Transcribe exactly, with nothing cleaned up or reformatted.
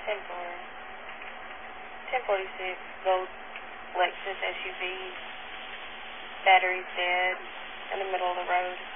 ten four. ten forty-six, gold Lexus S U V. Battery's dead in the middle of the road.